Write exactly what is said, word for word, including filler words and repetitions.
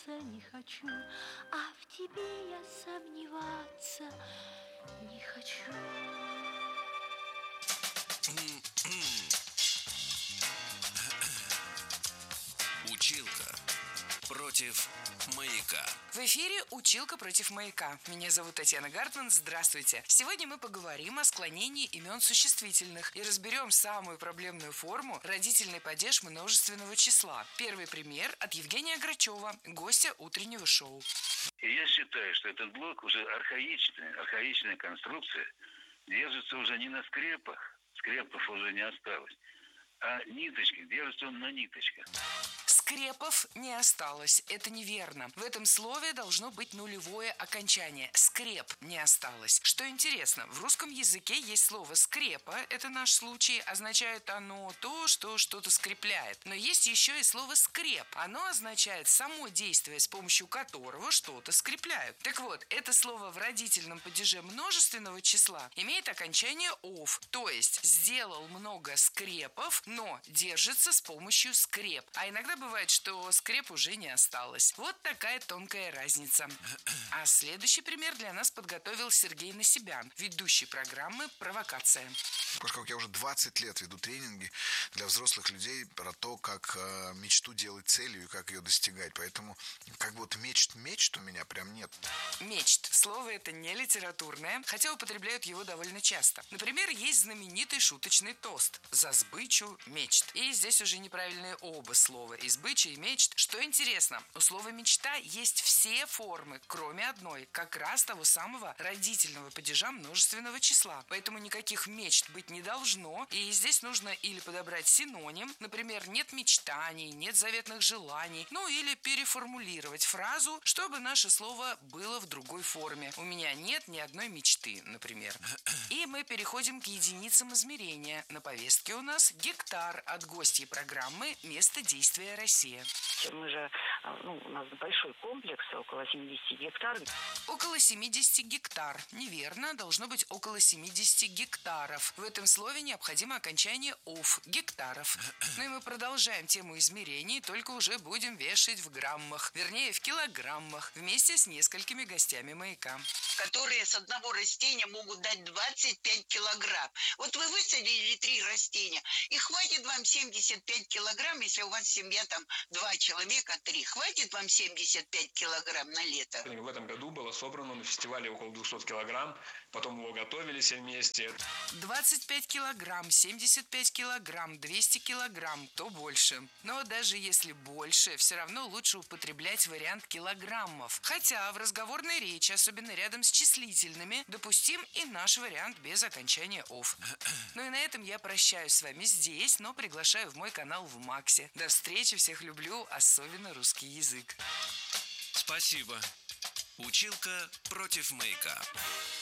сомневаться не хочу, а в тебе я сомневаться не хочу. Училка против маяка. В эфире «Училка против маяка». Меня зовут Татьяна Гартман. Здравствуйте. Сегодня мы поговорим о склонении имен существительных и разберем самую проблемную форму родительный падеж множественного числа. Первый пример от Евгения Грачева, гостя утреннего шоу. Я считаю, что этот блок уже архаичная, архаичная конструкция, держится уже не на скрепах, скрепов уже не осталось, а ниточки, держится он на ниточках. Скрепов не осталось. Это неверно. В этом слове должно быть нулевое окончание. Скреп не осталось. Что интересно, в русском языке есть слово скрепа, это наш случай, означает оно то, что что-то скрепляет. Но есть еще и слово скреп. Оно означает само действие, с помощью которого что-то скрепляют. Так вот, это слово в родительном падеже множественного числа имеет окончание «ов», то есть сделал много скрепов, но держится с помощью скреп. А иногда бывает, что скреп уже не осталось. Вот такая тонкая разница. А следующий пример для нас подготовил Сергей Насибян, ведущий программы «Провокация». Поскольку я уже двадцать лет веду тренинги для взрослых людей про то, как э, мечту делать целью и как ее достигать. Поэтому как будто мечт, мечт у меня прям нет. Мечт. Слово это не литературное, хотя употребляют его довольно часто. Например, есть знаменитый шуточный тост «За сбычу мечт». И здесь уже неправильные оба слова «и сбыча» и «мечт». Что интересно, у слова «мечта» есть все формы, кроме одной, как раз того самого родительного падежа множественного числа. Поэтому никаких мечт быть не должно. И здесь нужно или подобрать синоним, например, «нет мечтаний», «нет заветных желаний», ну или переформулировать фразу, чтобы наше слово было в другой форме. «У меня нет ни одной мечты», например. И мы переходим к единицам измерения. На повестке у нас гектар от гостьей программы «Место действия Россия». Мы же, ну, у нас большой комплекс, около семьдесят гектар. Около семьдесят гектар. Неверно, должно быть около семьдесят гектаров. В этом слове необходимо окончание «ов» – гектаров. Ну и мы продолжаем тему измерений, только уже будем вешать в граммах, вернее в килограммах, вместе с несколькими гостями маяка. Которые с одного растения могут дать двадцать пять килограмм. Вот вы высадили три растения, и хватит вам семьдесят пять килограмм, если у вас семья там два человека, три. Хватит вам семьдесят пять килограмм на лето? В этом году было собрано на фестивале около двухсот килограмм, потом его готовили все вместе. двадцать пять килограмм, семьдесят пять килограмм, двести килограмм, то больше. Но даже если больше, все равно лучше употреблять вариант килограммов. Хотя в разговорной речи, особенно рядом с числительными, допустим и наш вариант без окончания «ов». Ну и на этом я прощаюсь с вами здесь, но приглашаю в мой канал в Максе. До встречи, всех люблю, особенно русский язык. Спасибо. Училка против маяка.